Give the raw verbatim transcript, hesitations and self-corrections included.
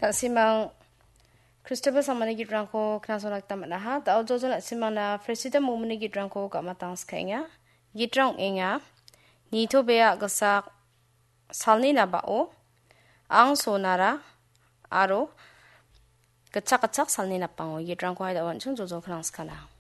simang Christopher samani gidrangko knasonak tamanaha ta ojojo na simang na presida mumuni gidrangko ka matang skainga gidrang inga nito bea gasak salni na bao ang sonara aro gacak-gacak salni napango gidrangko haida wancung jojo knang skala